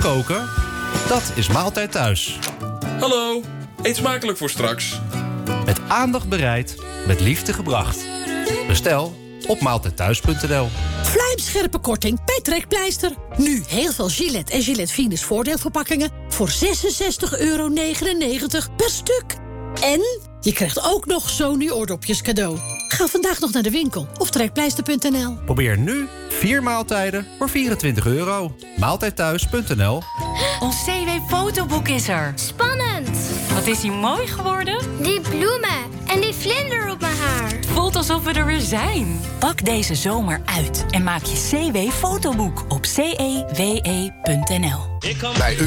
koken? Dat is Maaltijd Thuis. Hallo, eet smakelijk voor straks. Met aandacht bereid, met liefde gebracht. Bestel op maaltijdthuis.nl. Vlijmscherpe korting bij Trekpleister. Nu heel veel Gillette en Gillette Venus voordeelverpakkingen voor €66,99 per stuk. En je krijgt ook nog Sony oordopjes cadeau. Ga vandaag nog naar de winkel of trekpleister.nl. Probeer nu 4 maaltijden voor €24. Maaltijdthuis.nl. Ons CW-fotoboek is er. Spannend! Wat is hij mooi geworden? Die bloemen en die vlinder op mijn haar. Het voelt alsof we er weer zijn. Pak deze zomer uit en maak je CW-fotoboek op cewe.nl. Bij